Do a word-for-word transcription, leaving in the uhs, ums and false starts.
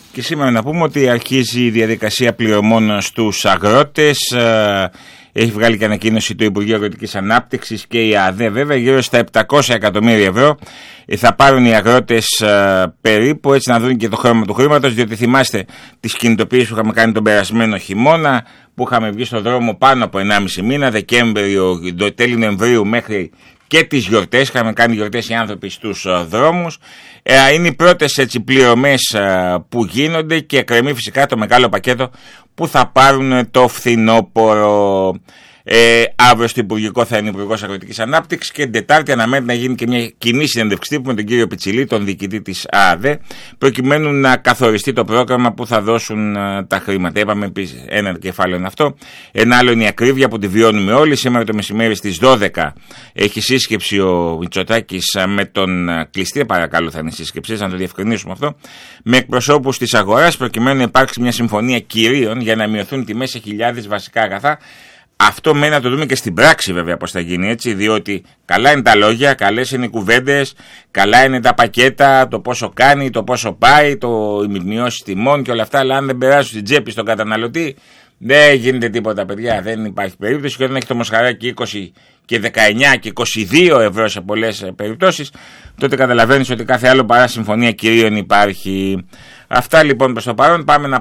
Και σήμερα να πούμε ότι αρχίζει η διαδικασία πληρωμών στους αγρότες. Έχει βγάλει και ανακοίνωση το Υπουργείο Αγροτικής Ανάπτυξης και η ΑΔΕ, βέβαια, γύρω στα επτακόσια εκατομμύρια ευρώ θα πάρουν οι αγρότες περίπου, έτσι να δουν και το χρώμα του χρήματος, διότι θυμάστε τις κινητοποιήσεις που είχαμε κάνει τον περασμένο χειμώνα, που είχαμε βγει στον δρόμο πάνω από ενάμιση μήνα, Δεκέμβριο, τέλη Νοεμβρίου μέχρι και τις γιορτές, είχαμε κάνει γιορτές οι άνθρωποι στους δρόμους. Είναι οι πρώτες έτσι πληρωμές που γίνονται και κρεμεί φυσικά το μεγάλο πακέτο που θα πάρουν το φθινόπωρο. Ε, αύριο στο Υπουργικό θα είναι ο Υπουργός Αγροτικής Ανάπτυξης και την Τετάρτη αναμένεται να γίνει και μια κοινή συνέντευξη τύπου με τον κύριο Πιτσιλή, τον διοικητή της ΑΔΕ, προκειμένου να καθοριστεί το πρόγραμμα που θα δώσουν uh, τα χρήματα. Είπαμε επίσης ένα κεφάλαιο είναι αυτό. Ένα άλλο είναι η ακρίβεια που τη βιώνουμε όλοι. Σήμερα το μεσημέρι στις δώδεκα έχει σύσκεψη ο Μητσοτάκης με τον uh, κλειστή, παρακαλώ θα είναι σύσκεψη, να το διευκρινίσουμε αυτό, με εκπροσώπους της αγοράς, προκειμένου να υπάρξει μια συμφωνία κυρίων για να μειωθούν τιμές σε χιλιάδες βασικά αγαθά. Αυτό μένει να το δούμε και στην πράξη, βέβαια, πώς θα γίνει, έτσι, διότι καλά είναι τα λόγια, καλές είναι οι κουβέντες, καλά είναι τα πακέτα, το πόσο κάνει, το πόσο πάει, το μειώσεις τιμών και όλα αυτά, αλλά αν δεν περάσουν στην τσέπη στον καταναλωτή, δεν γίνεται τίποτα, παιδιά, δεν υπάρχει περίπτωση. Και όταν έχει το μοσχαράκι είκοσι και δεκαεννιά και είκοσι δύο ευρώ σε πολλές περιπτώσεις, τότε καταλαβαίνεις ότι κάθε άλλο παρά συμφωνία κυρίων υπάρχει. Αυτά λοιπόν προς το παρόν, πάμε να